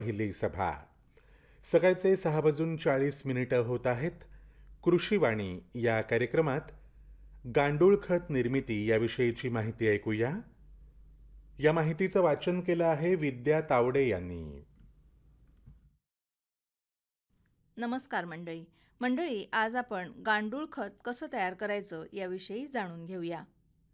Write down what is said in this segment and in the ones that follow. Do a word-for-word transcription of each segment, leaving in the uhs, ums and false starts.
पहिली सभा. सकाळचे सहा वाजून चाळीस मिनिटं होत आहेत. कृषीवाणी या कार्यक्रमात गांडूळ खत निर्मिती याविषयीची माहिती ऐकूया. या माहितीचं वाचन केलं आहे विद्या तावडे यांनी. नमस्कार मंडळी. मंडळी आज आपण गांडूळ खत कसं तयार करायचं याविषयी जाणून घेऊया.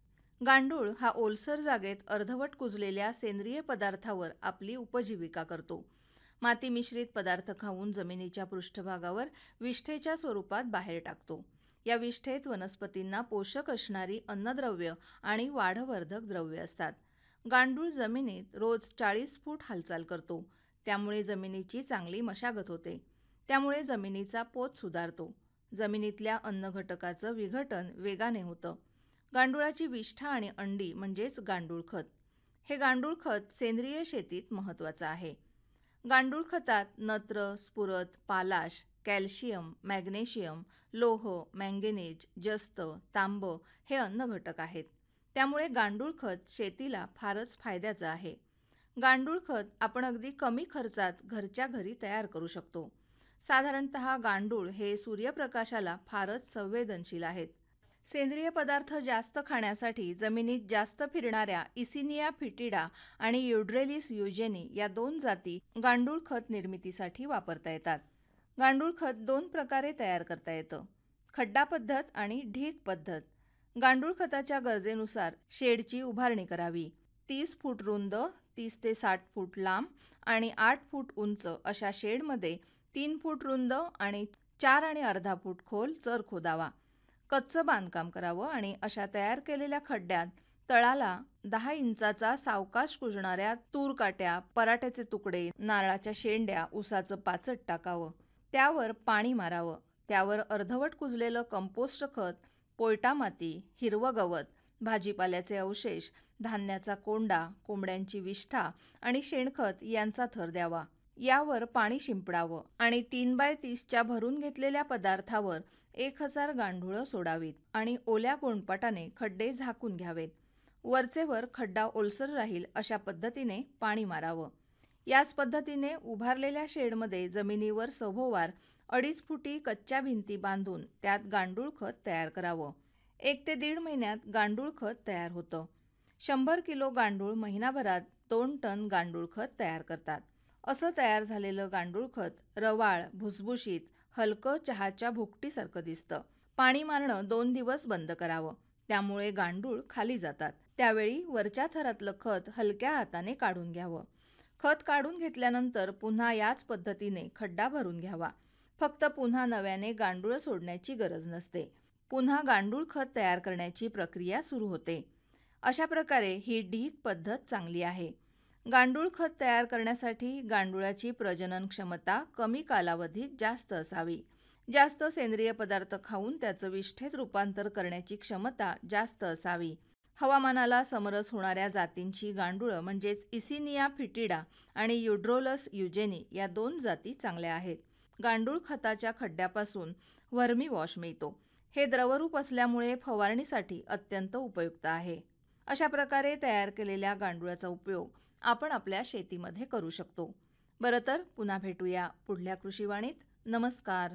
गांडूळ हा ओलसर जागेत अर्धवट कुजलेल्या सेंद्रिय पदार्थावर आपली उपजीविका करतो. माती मिश्रित पदार्थ खाऊन जमिनीच्या पृष्ठभागावर विष्ठेच्या स्वरूपात बाहेर टाकतो. या विष्ठेत वनस्पतींना पोषक असणारी अन्नद्रव्य आणि वाढवर्धक द्रव्य असतात. गांडूळ जमिनीत रोज चाळीस फूट हालचाल करतो, त्यामुळे जमिनीची चांगली मशागत होते. त्यामुळे जमिनीचा पोत सुधारतो. जमिनीतल्या अन्नघटकाचं विघटन वेगाने होतं. गांडुळाची विष्ठा आणि अंडी म्हणजेच गांडूळ खत. हे गांडूळ खत सेंद्रिय शेतीत महत्त्वाचं आहे. गांडूळ खतात नत्र, स्फुरद, पालाश, कॅल्शियम, मॅग्नेशियम, लोह, मॅंगनीज, जस्त, तांब हे अन्नघटक आहेत. त्यामुळे गांडूळ खत शेतीला फारच फायद्याचं आहे. गांडूळ खत आपण अगदी कमी खर्चात घरच्या घरी तयार करू शकतो. साधारणतः गांडूळ हे सूर्यप्रकाशाला फारच संवेदनशील आहेत. सेंद्रिय पदार्थ जास्त खाण्यासाठी जमिनीत जास्त फिरणाऱ्या इसिनिया फिटिडा आणि युड्रेलिस युजेनी या दोन जाती गांडूळ खत निर्मितीसाठी वापरता येतात. गांडूळ खत दोन प्रकारे तयार करता येतं: खड्डा पद्धत आणि ढीग पद्धत. गांडूळ खताच्या गरजेनुसार शेडची उभारणी करावी. तीस फूट रुंद, तीस ते साठ फूट लांब आणि आठ फूट उंच अशा शेडमध्ये तीन फूट रुंद आणि चार आणि अर्धा फूट खोल चर खोदावा. कच्चं बांधकाम करावं आणि अशा तयार केलेल्या खड्ड्यात तळाला दहा इंचाचा सावकाश कुजणाऱ्या तूर काट्या, पराठ्याचे तुकडे, नारळाच्या शेंड्या, उसाचं पाचट टाकावं. त्यावर पाणी मारावं. त्यावर अर्धवट कुजलेलं कंपोस्ट खत, पोयटा माती, हिरवं गवत, भाजीपाल्याचे अवशेष, धान्याचा कोंडा, कोंबड्यांची विष्ठा आणि शेणखत यांचा थर द्यावा. यावर पाणी शिंपडावं आणि तीन बाय तीसच्या भरून घेतलेल्या पदार्थावर एक हजार गांडुळं सोडावीत आणि ओल्या गोंडपाटाने खड्डे झाकून घ्यावेत. वरचेवर खड्डा ओलसर राहील अशा पद्धतीने पाणी मारावं. याच पद्धतीने उभारलेल्या शेडमध्ये जमिनीवर सभोवार अडीच फुटी कच्च्या भिंती बांधून त्यात गांडूळ खत तयार करावं. एक ते दीड महिन्यात गांडूळ खत तयार होतं. शंभर किलो गांडूळ महिनाभरात दोन टन गांडूळ खत तयार करतात. असं तयार झालेलं गांडूळ खत रवाळ, भुसभुशीत, हलकं चहाच्या भुकटीसारखं दिसतं. पाणी मारणं दोन दिवस बंद करावं, त्यामुळे गांडूळ खाली जातात. त्यावेळी वरच्या थरातलं खत हलक्या हाताने काढून घ्यावं. खत काढून घेतल्यानंतर पुन्हा याच पद्धतीने खड्डा भरून घ्यावा. फक्त पुन्हा नव्याने गांडूळ सोडण्याची गरज नसते. पुन्हा गांडूळ खत तयार करण्याची प्रक्रिया सुरू होते. अशा प्रकारे ही ढीग पद्धत चांगली आहे. गांडूळ खत तयार करण्यासाठी गांडुळाची प्रजनन क्षमता कमी कालावधीत जास्त असावी. जास्त सेंद्रिय पदार्थ खाऊन त्याचं विष्ठेत रूपांतर करण्याची क्षमता जास्त असावी. हवामानाला समरस होणाऱ्या जातींची गांडुळं म्हणजेच इसिनिया फिटिडा आणि युड्रोलस युजेनी या दोन जाती चांगल्या आहेत. गांडूळ खताच्या खड्ड्यापासून व्हर्मी वॉश मिळतो. हे द्रवरूप असल्यामुळे फवारणीसाठी अत्यंत उपयुक्त आहे. अशा प्रकारे तयार केलेल्या गांडुळाचा उपयोग आपण आपल्या शेतीमध्ये करू शकतो. बरं तर पुन्हा भेटूया पुढल्या कृषीवाणीत. नमस्कार.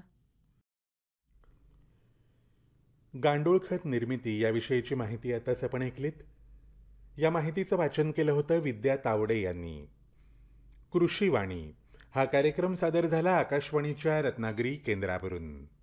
गांडूळ खत निर्मिती याविषयीची माहिती आताच आपण ऐकलीत. या माहितीचं वाचन केलं होतं विद्या तावडे यांनी. कृषीवाणी हा कार्यक्रम सादर झाला आकाशवाणीच्या रत्नागिरी केंद्रावरून.